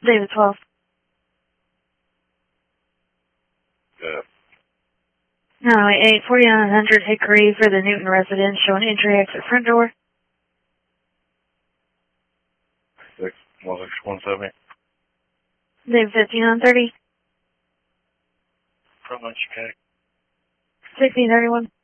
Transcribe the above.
David 12. Yeah. No, 4900 Hickory for the Newton residence, showing entry exit front door. 16170. David 5930. Front lunch mechanic. 1631.